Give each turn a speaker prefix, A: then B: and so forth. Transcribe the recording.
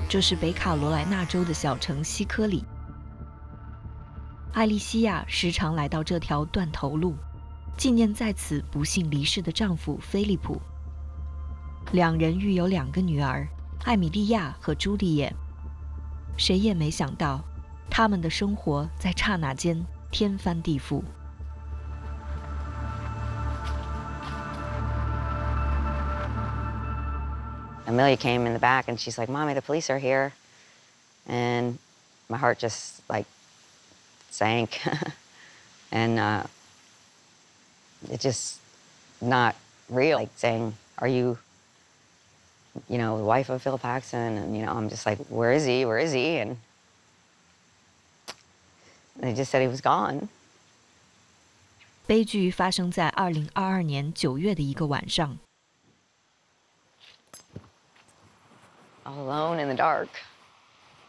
A: 这是北卡罗来纳州的小城西科里。艾莉西亚时常来到这条断头路，纪念在此不幸离世的丈夫菲利普。两人育有2个女儿，艾米莉亚和朱丽叶。谁也没想到，他们的生活在刹那间天翻地覆。
B: Amelia came in the back and she's like, "Mommy, the police are here." And my heart just like sank. And it's just not real. Like saying, "Are you, the wife of Phil Paxton?" And, I'm just like, "Where is he? Where is he?" And they just said he was gone.
A: 悲剧发生在2022年9月的一个晚上。
B: All alone in the dark.